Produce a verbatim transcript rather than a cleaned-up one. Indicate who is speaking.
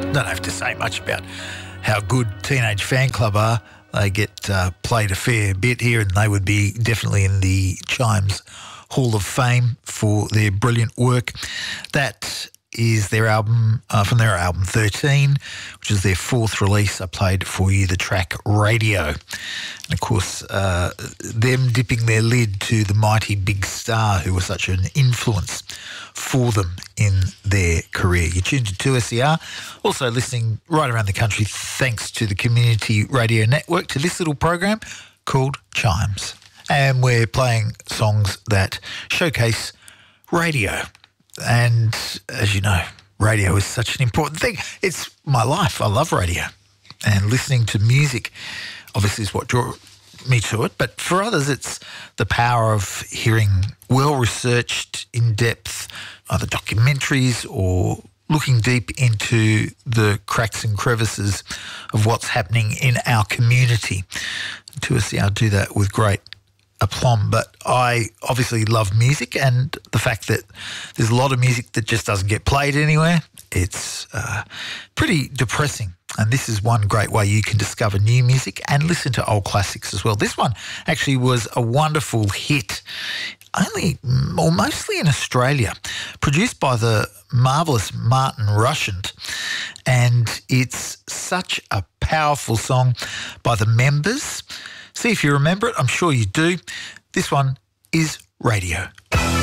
Speaker 1: Don't have to say much about how good Teenage Fan Club are. They get uh, played a fair bit here, and they would be definitely in the Chimes Hall of Fame for their brilliant work. That is their album, uh, from their album thirteen, which is their fourth release. I played for you the track Radio. And of course, uh, them dipping their lid to the mighty Big Star, who was such an influence for them in their career. You're tuned to two S E R, also listening right around the country thanks to the Community Radio Network to this little program called Chimes. And we're playing songs that showcase radio. And as you know, radio is such an important thing. It's my life. I love radio. And listening to music obviously is what drew me to it. But for others, it's the power of hearing well-researched, in-depth either documentaries or looking deep into the cracks and crevices of what's happening in our community. two S E R do that with great aplomb, but I obviously love music, and the fact that there's a lot of music that just doesn't get played anywhere, it's uh, pretty depressing. And this is one great way you can discover new music and listen to old classics as well. This one actually was a wonderful hit, only or mostly in Australia, produced by the marvellous Martin Rushent, and it's such a powerful song by the Members. See if you remember it. I'm sure you do. This one is Radio.